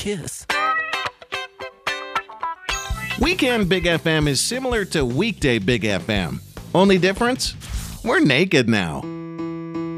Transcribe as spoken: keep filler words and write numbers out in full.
kiss. Weekend Big F M is similar to weekday Big F M. Only difference? We're naked now.